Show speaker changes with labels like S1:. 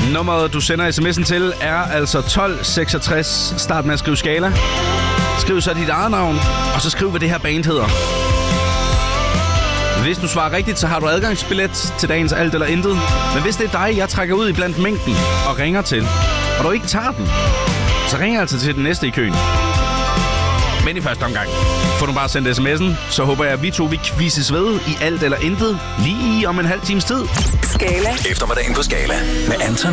S1: Nummeret, du sender sms'en til, er altså 1266. Start med at skrive Skala. Skriv så dit eget navn, og så skriv, hvad det her band hedder. Hvis du svarer rigtigt, så har du adgangsbillet til dagens Alt eller Intet. Men hvis det er dig, jeg trækker ud i blandt mængden og ringer til, og du ikke tager den, så ringer altså til den næste i køen. Men i første omgang får du bare sendt sms'en, så håber jeg, at vi to vil quizzes ved i Alt eller Intet lige om en halv times tid.
S2: Skala.
S3: Eftermiddagen på Skala med Anton